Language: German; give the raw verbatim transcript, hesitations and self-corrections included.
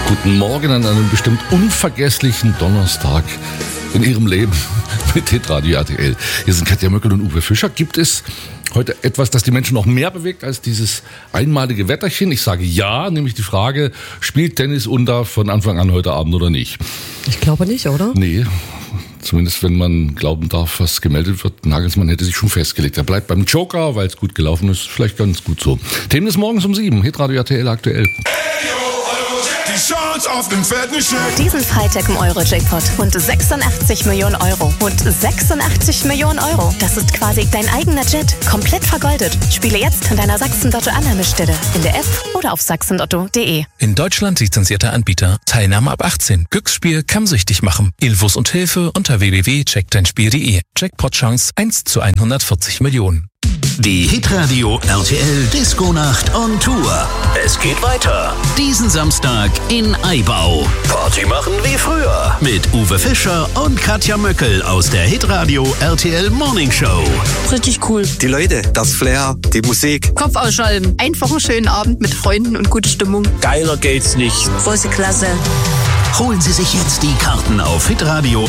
Guten Morgen an einem bestimmt unvergesslichen Donnerstag in Ihrem Leben mit Hitradio R T L. Hier sind Katja Möckel und Uwe Fischer. Gibt es heute etwas, das die Menschen noch mehr bewegt als dieses einmalige Wetterchen? Ich sage ja, nämlich die Frage, spielt Dennis Undaff von Anfang an heute Abend oder nicht? Ich glaube nicht, oder? Nee. Zumindest wenn man glauben darf, was gemeldet wird. Nagelsmann hätte sich schon festgelegt. Er bleibt beim Joker, weil es gut gelaufen ist. Vielleicht ganz gut so. Themen des Morgens um sieben. Hitradio R T L aktuell. Die Chance auf den fetten Scheck. Diesen Freitag im Euro-Jackpot. Rund sechsundachtzig Millionen Euro. Rund sechsundachtzig Millionen Euro. Das ist quasi dein eigener Jet. Komplett vergoldet. Spiele jetzt an deiner Sachsen-Lotto-Annahmestelle. In der App oder auf sachsenlotto punkt de. In Deutschland lizenzierter Anbieter. Teilnahme ab achtzehn. Glücksspiel kann süchtig machen. Infos und Hilfe unter w w w punkt check dein spiel punkt de. Jackpot-Chance eins zu hundertvierzig Millionen. Die Hitradio R T L Disco-Nacht on Tour. Es geht weiter. Diesen Samstag in Aibau. Party machen wie früher. Mit Uwe Fischer und Katja Möckel aus der Hitradio R T L Morning Show. Richtig cool. Die Leute, das Flair, die Musik. Kopf ausschalten. Einfach einen schönen Abend mit Freunden und gute Stimmung. Geiler geht's nicht. Große Klasse. Holen Sie sich jetzt die Karten auf hitradio